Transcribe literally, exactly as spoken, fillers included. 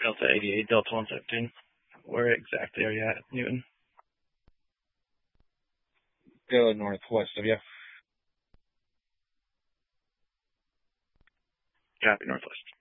Delta eighty-eight, Delta one seventeen. Where exactly are you at, Newton? Go northwest of you. Copy, northwest.